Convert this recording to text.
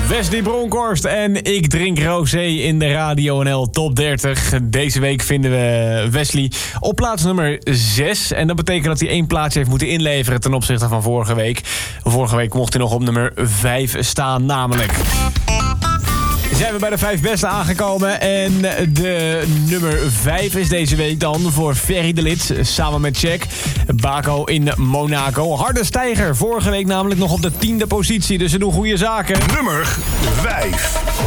Wesley Bronkhorst en Ik drink rosé in de Radio NL Top 30. Deze week vinden we Wesley op plaats nummer 6. En dat betekent dat hij 1 plaatsje heeft moeten inleveren ten opzichte van vorige week. Vorige week mocht hij nog op nummer 5 staan, namelijk. Zijn we bij de 5 beste aangekomen. En de nummer 5 is deze week dan voor Ferry de Lid. Samen met Check. Baco in Monaco. Harde stijger. Vorige week namelijk nog op de 10e positie. Dus ze doen goede zaken. Nummer 5.